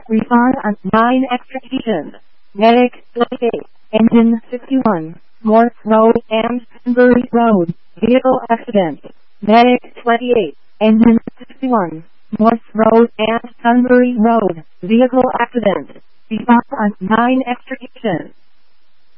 Respond on 9 extrication. Medic 28. Engine 61. Morse Road and Sunbury Road. Vehicle accident. Medic 28. Engine 61. Morse Road and Sunbury Road. Vehicle accident. Respond on 9 extrication.